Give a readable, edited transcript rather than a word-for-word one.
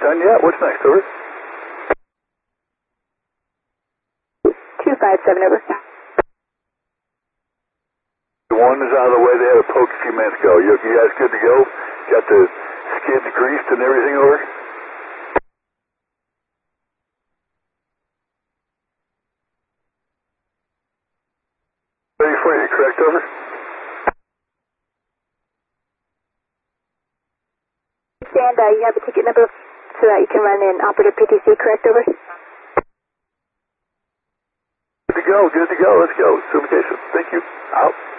done yet? What's next, over? 257, over. The one is out of the way. They had a poke a few minutes ago. You guys good to go? Got the skids greased and everything, over? Ready for you, correct, over? Stand, you have a ticket number so that you can run in operative PTC, correct, over? Good to go, good to go. Let's go. Certification. Thank you. Out.